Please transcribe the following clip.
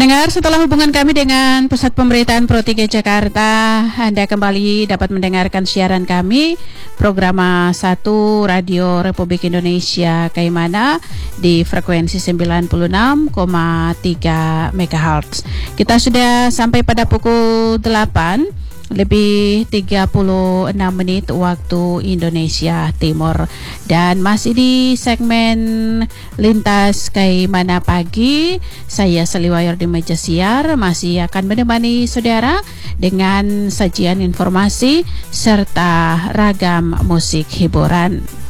Pendengar, setelah hubungan kami dengan Pusat Pemberitaan Pro 3 Jakarta, Anda kembali dapat mendengarkan siaran kami program 1 Radio Republik Indonesia Kaimana di frekuensi 96,3 MHz. Kita sudah sampai pada pukul 8 lebih 36 menit waktu Indonesia Timur, dan masih di segmen Lintas Kaimana Pagi. Saya Seliwayor di meja siar masih akan menemani saudara dengan sajian informasi serta ragam musik hiburan.